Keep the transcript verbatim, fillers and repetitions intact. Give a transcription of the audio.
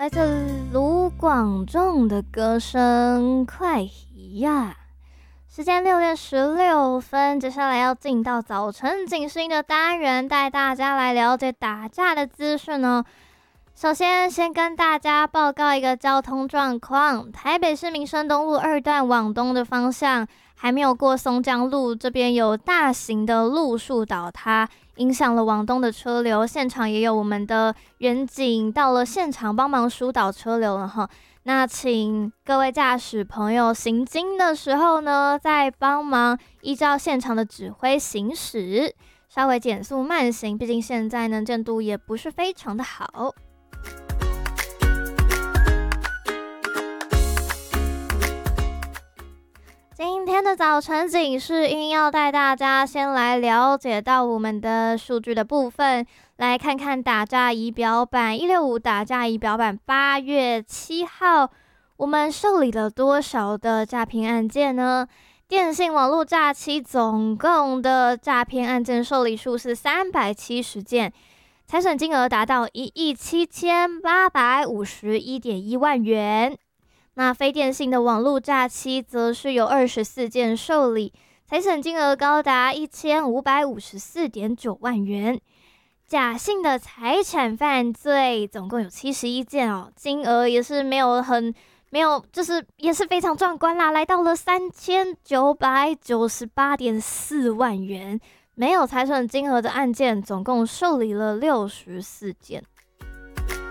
来自卢广仲的歌声《快移呀》。时间六点十六分，接下来要进到早晨警讯的单元，带大家来了解打架的资讯呢。首先，先跟大家报告一个交通状况：台北市民生东路二段往东的方向，还没有过松江路，这边有大型的路树倒塌，影响了往东的车流。现场也有我们的员警到了现场帮忙疏导车流了哈。那请各位驾驶朋友行经的时候呢，再帮忙依照现场的指挥行驶，稍微减速慢行，毕竟现在能见度也不是非常的好。今天的早晨警示音要带大家先来了解到我们的数据的部分，来看看打诈仪表板一六五打诈仪表板八月七号我们受理了多少的诈骗案件呢？电信网络诈欺总共的诈骗案件受理数是三百七十件，财损金额达到一亿七千八百五十一点一万元。那非电信的网络诈欺则是有二十四件受理，财损金额高达一千五百五十四点九万元。假性的财产犯罪总共有七十一件哦，金额也是没有很没有，就是也是非常壮观啦，来到了三千九百九十八点四万元。没有财损金额的案件总共受理了六十四件。